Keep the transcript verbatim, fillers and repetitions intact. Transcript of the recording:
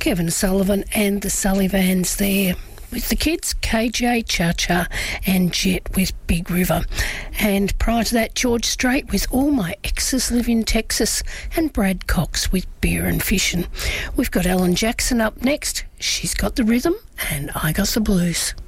Kevin Sullivan and the Sullivans there. With the kids, K J, Cha-Cha and Jet with Big River. And prior to that, George Strait with All My Exes Live in Texas and Brad Cox with Beer and Fishin'. We've got Alan Jackson up next. She's got the rhythm and I got the blues.